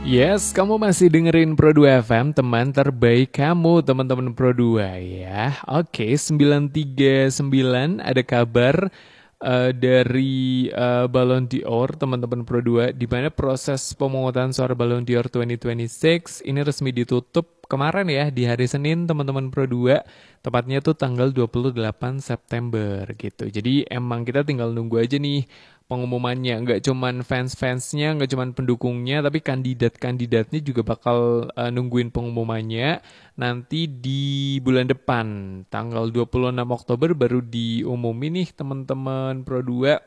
Yes, kamu masih dengerin Pro 2 FM, teman terbaik kamu, teman-teman Pro 2 ya. Oke, 939 ada kabar dari Ballon d'Or, teman-teman Pro 2, di mana proses pemungutan suara Ballon d'Or 2026 ini resmi ditutup kemarin ya, di hari Senin, teman-teman Pro 2. Tepatnya tuh tanggal 28 September gitu. Jadi emang kita tinggal nunggu aja nih pengumumannya, nggak cuman fans-fansnya, nggak cuman pendukungnya, tapi kandidat-kandidatnya juga bakal nungguin pengumumannya nanti di bulan depan, tanggal 26 Oktober baru diumumin nih teman-teman Pro 2.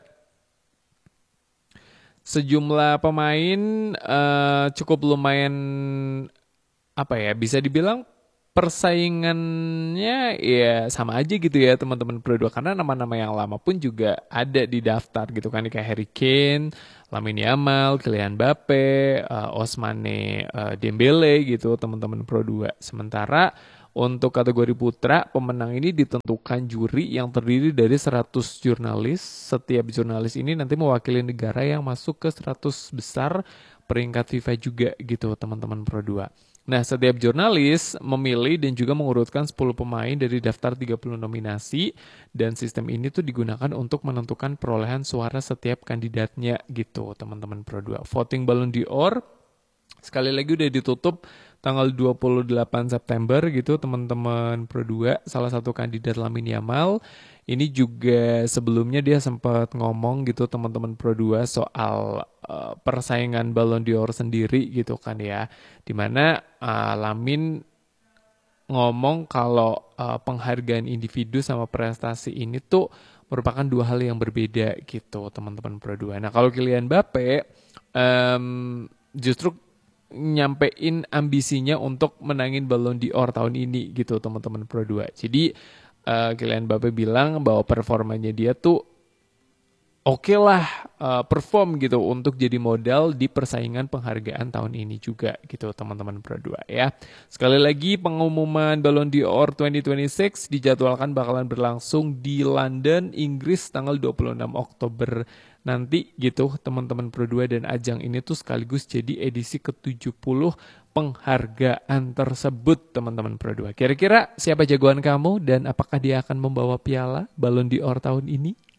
Sejumlah pemain cukup lumayan apa ya, bisa dibilang persaingannya ya sama aja gitu ya teman-teman Pro 2, karena nama-nama yang lama pun juga ada di daftar gitu kan, kayak Harry Kane, Lamine Yamal, Kylian Mbappe, Ousmane Dembele gitu teman-teman Pro 2. Sementara untuk kategori putra, pemenang ini ditentukan juri yang terdiri dari 100 jurnalis. Setiap jurnalis ini nanti mewakili negara yang masuk ke 100 besar peringkat FIFA juga gitu teman-teman Pro 2. Nah, setiap jurnalis memilih dan juga mengurutkan 10 pemain dari daftar 30 nominasi, dan sistem ini tuh digunakan untuk menentukan perolehan suara setiap kandidatnya gitu, teman-teman Pro 2. Voting Ballon d'Or sekali lagi udah ditutup tanggal 28 September gitu, teman-teman Pro 2. Salah satu kandidat Lamine Yamal ini juga sebelumnya dia sempat ngomong gitu teman-teman Pro 2 soal persaingan Ballon d'Or sendiri gitu kan ya. Dimana Lamine ngomong kalau penghargaan individu sama prestasi ini tuh merupakan dua hal yang berbeda gitu teman-teman Pro 2. Nah, kalau Kylian Mbappe justru nyampein ambisinya untuk menangin Ballon d'Or tahun ini gitu teman-teman Pro 2. Jadi Kylian Mbappe bilang bahwa performanya dia tuh oke lah, perform gitu untuk jadi modal di persaingan penghargaan tahun ini juga gitu teman-teman Pro 2 ya. Sekali lagi, pengumuman Ballon d'Or 2026 dijadwalkan bakalan berlangsung di London, Inggris tanggal 26 Oktober nanti gitu teman-teman Pro 2, dan ajang ini tuh sekaligus jadi edisi ke-70 penghargaan tersebut teman-teman Pro 2. Kira-kira siapa jagoan kamu dan apakah dia akan membawa piala Ballon d'Or tahun ini?